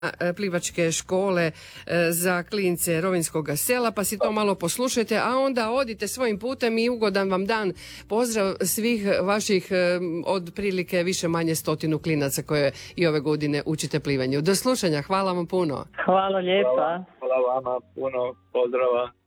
plivačke škole za klince Rovinjskog sela, pa si to malo poslušajte, a onda odite svojim putem i ugodan vam dan. Pozdrav svih vaših otprilike više manje 100 klinaca koje i ove godine učite plivanju. Do slušanja, hvala vam puno. Hvala lijepa. Hvala vama puno, pozdrava.